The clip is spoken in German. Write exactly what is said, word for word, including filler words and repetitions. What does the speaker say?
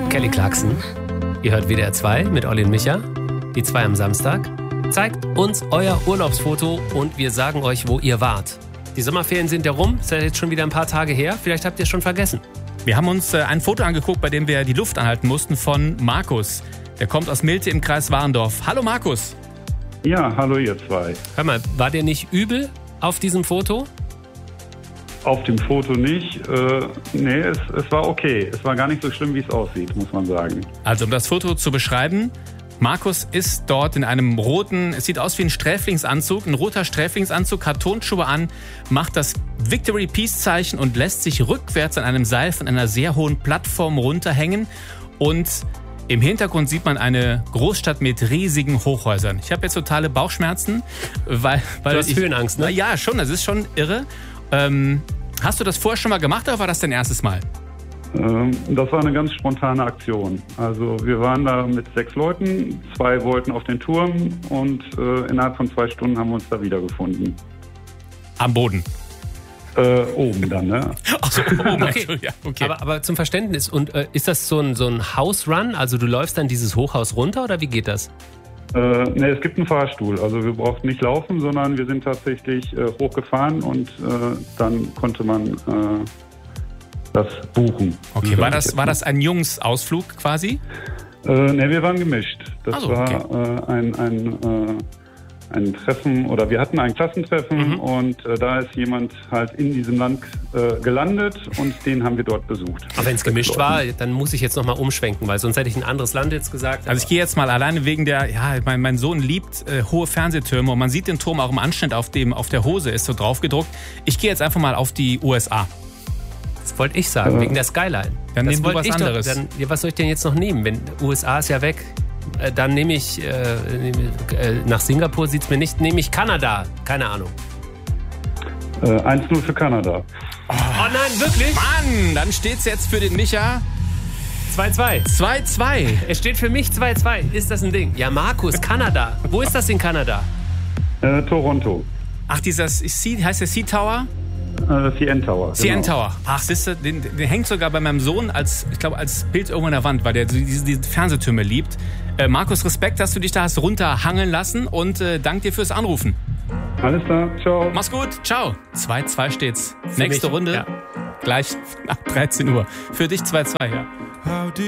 Kelly Clarkson. Ihr hört W D R zwei mit Olli und Micha. Die zwei am Samstag. Zeigt uns euer Urlaubsfoto und wir sagen euch, wo ihr wart. Die Sommerferien sind ja rum. Ist ja jetzt schon wieder ein paar Tage her. Vielleicht habt ihr es schon vergessen. Wir haben uns äh, ein Foto angeguckt, bei dem wir die Luft anhalten mussten, von Markus. Der kommt aus Milte im Kreis Warendorf. Hallo Markus. Ja, hallo ihr zwei. Hör mal, war dir nicht übel auf diesem Foto? Auf dem Foto nicht. Äh, nee, es, es war okay. Es war gar nicht so schlimm, wie es aussieht, muss man sagen. Also um das Foto zu beschreiben, Markus ist dort in einem roten, es sieht aus wie ein Sträflingsanzug, ein roter Sträflingsanzug, hat Turnschuhe an, macht das Victory Peace Zeichen und lässt sich rückwärts an einem Seil von einer sehr hohen Plattform runterhängen. Und im Hintergrund sieht man eine Großstadt mit riesigen Hochhäusern. Ich habe jetzt totale Bauchschmerzen, weil... weil du hast ich, Höhenangst, ne? Ja, schon, das ist schon irre. Ähm, hast du das vorher schon mal gemacht oder war das dein erstes Mal? Ähm, das war eine ganz spontane Aktion. Also wir waren da mit sechs Leuten, zwei wollten auf den Turm und äh, innerhalb von zwei Stunden haben wir uns da wiedergefunden. Am Boden? Äh, oben dann, ne? Ach so, oben. Okay. Ja, okay. Aber, aber zum Verständnis, und äh, ist das so ein, so ein House-Run? Also du läufst dann dieses Hochhaus runter oder wie geht das? Äh, ne, es gibt einen Fahrstuhl. Also wir brauchten nicht laufen, sondern wir sind tatsächlich äh, hochgefahren und äh, dann konnte man äh, das buchen. Okay, war das, war das ein Jungsausflug quasi? Äh, ne, wir waren gemischt. Das Also, okay. war äh, ein, ein, äh, ein Treffen, oder wir hatten ein Klassentreffen Mhm. und äh, da ist jemand halt in diesem Land äh, gelandet und den haben wir dort besucht. Aber wenn es gemischt war, dann muss ich jetzt nochmal umschwenken, weil sonst hätte ich ein anderes Land jetzt gesagt. Also ich gehe jetzt mal alleine wegen der, ja, mein, mein Sohn liebt äh, hohe Fernsehtürme und man sieht den Turm auch im Anschnitt auf, dem, auf der Hose, ist so drauf gedruckt. Ich gehe jetzt einfach mal auf die U S A. Das wollte ich sagen, Äh, wegen der Skyline. Dann das nehmen wir was ich anderes. Doch, dann, ja, was soll ich denn jetzt noch nehmen? Wenn U S A ist ja weg, äh, dann nehme ich, äh, nehm, äh, nach Singapur sieht es mir nicht, nehme ich Kanada. Keine Ahnung. Äh, eins null für Kanada. Oh nein, wirklich? Mann, dann steht's jetzt für den Micha zwei zwei. zwei zwei. Es steht für mich zwei zwei. Ist das ein Ding? Ja, Markus, Kanada. Wo ist das in Kanada? Äh, Toronto. Ach, dieser, C, heißt der Sea Tower? Äh, C N Tower. C N genau. Tower. Ach, siehst du, den, den hängt sogar bei meinem Sohn als, ich glaube, als Bild irgendwo an der Wand, weil der diese, diese Fernsehtürme liebt. Äh, Markus, Respekt, dass du dich da hast runterhangeln lassen und äh, dank dir fürs Anrufen. Alles klar, ciao. Mach's gut, ciao. zwei zwei steht's. Für Nächste mich, Runde, ja. gleich ab dreizehn Uhr. Für dich zwei zwei, ja.